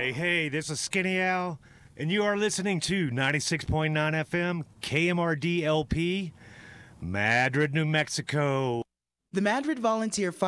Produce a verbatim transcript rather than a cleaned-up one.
Hey, hey, this is Skinny Al, and you are listening to ninety-six point nine F M K M R D L P, Madrid, New Mexico. The Madrid Volunteer